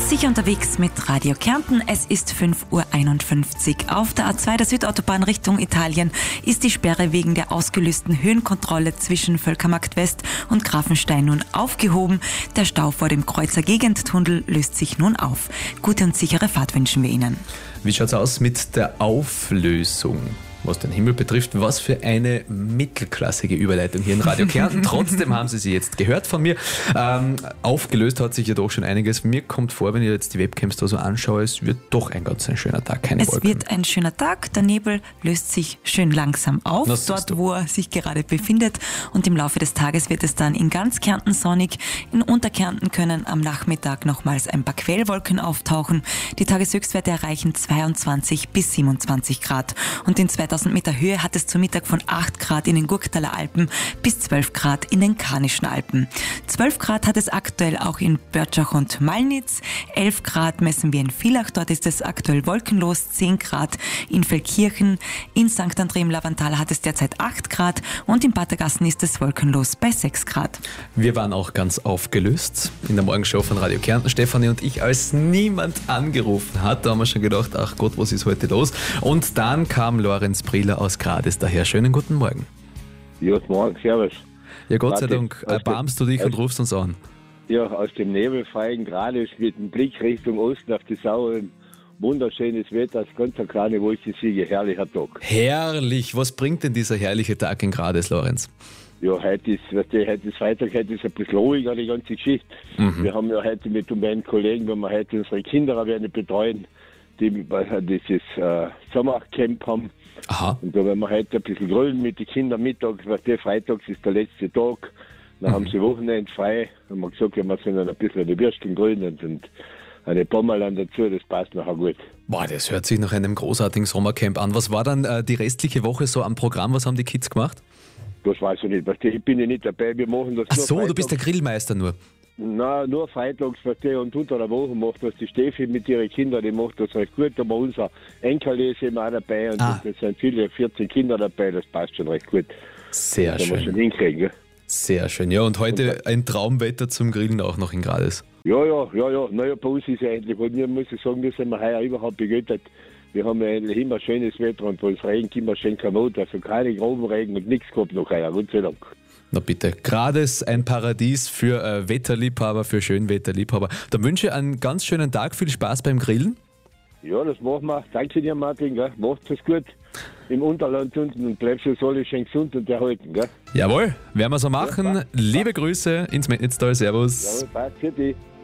Sicher unterwegs mit Radio Kärnten. Es ist 5:51 Uhr. Auf der A2 der Südautobahn Richtung Italien ist die Sperre wegen der ausgelösten Höhenkontrolle zwischen Völkermarkt West und Grafenstein nun aufgehoben. Der Stau vor dem Kreuzer Gegendtunnel löst sich nun auf. Gute und sichere Fahrt wünschen wir Ihnen. Wie schaut's aus mit der Auflösung? Was den Himmel betrifft, was für eine mittelklassige Überleitung hier in Radio Kärnten. Trotzdem haben Sie sie jetzt gehört von mir. Aufgelöst hat sich ja doch schon einiges. Mir kommt vor, wenn ich jetzt die Webcams da so anschaue, es wird doch ein ganz schöner Tag, keine Wolken. Es wird ein schöner Tag. Der Nebel löst sich schön langsam auf, dort wo er sich gerade befindet. Und im Laufe des Tages wird es dann in ganz Kärnten sonnig. In Unterkärnten können am Nachmittag nochmals ein paar Quellwolken auftauchen. Die Tageshöchstwerte erreichen 22 bis 27 Grad. Und in 2000 Meter Höhe hat es zu Mittag von 8 Grad in den Gurktaler Alpen bis 12 Grad in den Karnischen Alpen. 12 Grad hat es aktuell auch in Börtschach und Malnitz. 11 Grad messen wir in Villach, dort ist es aktuell wolkenlos. 10 Grad in Feldkirchen. In St. André im Lavantal hat es derzeit 8 Grad und in Patergassen ist es wolkenlos bei 6 Grad. Wir waren auch ganz aufgelöst in der Morgenshow von Radio Kärnten. Stefanie und ich, als niemand angerufen hat, da haben wir schon gedacht, ach Gott, was ist heute los? Und dann kam Lorenz Briller aus Grades daher. Schönen guten Morgen. Ja, guten Morgen, servus. Ja, Gott sei Dank erbarmst du dich und rufst uns an. Ja, aus dem nebelfreien Grades mit dem Blick Richtung Osten auf die Sau. Wunderschönes Wetter, das ganz eine kleine Wolkensiege, herrlicher Tag. Herrlich. Was bringt denn dieser herrliche Tag in Grades, Lorenz? Ja, heute ist Freitag, heute ist ein bisschen ruhiger, die ganze Geschichte. Wir haben ja heute mit meinen Kollegen, wenn wir heute unsere Kinder werden betreuen, die dieses Sommercamp haben. Aha. Und da werden wir heute ein bisschen grillen mit den Kindern mittags, weil der Freitags ist der letzte Tag. Dann haben sie Wochenende frei. Haben wir gesagt, wir sollen ein bisschen die Würstchen grillen und eine Pommerlein dazu, das passt nachher gut. Boah, das hört sich nach einem großartigen Sommercamp an. Was war dann die restliche Woche so am Programm? Was haben die Kids gemacht? Das weiß ich nicht, ich bin ja nicht dabei, wir machen das Ach nur so, Freitag. du bist der Grillmeister nur. Nein, nur freitags, und unter der Woche macht das die Steffi mit ihren Kindern, die macht das recht gut. Aber unser Enkel ist eben auch dabei und es sind viele, 14 Kinder dabei, das passt schon recht gut. Sehr das schön. kann man schon hinkriegen, gell? Sehr schön. Ja, und heute ein Traumwetter zum Grillen auch noch in Grades. Ja. Naja, bei uns ist ja endlich, und wir muss sagen, wir sind heuer überhaupt begütert. Wir haben ja endlich immer schönes Wetter und wo es regnet, immer schön Kamot, also keine groben Regen und nichts gehabt noch heuer, Gott sei Dank. Na bitte, Grades ein Paradies für Wetterliebhaber, für Schönwetterliebhaber. Dann wünsche ich einen ganz schönen Tag, viel Spaß beim Grillen. Ja, das machen wir. Danke dir, Martin, gell? Macht's es gut im Unterland unten und bleibst uns alle schön gesund und erhalten, gell? Jawohl, werden wir so machen. Ja, Liebe Grüße ins Metnitztal, servus. Ja, passt für dich.